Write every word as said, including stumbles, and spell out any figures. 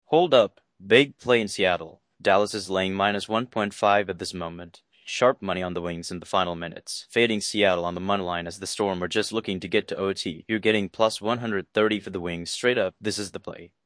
Hold up. Big play in Seattle. Dallas is laying minus one point five at this moment. Sharp money on the wings in the final minutes. Fading Seattle on the money line as the Storm are just looking to get to O T. You're getting plus one hundred thirty for the wings straight up. This is the play.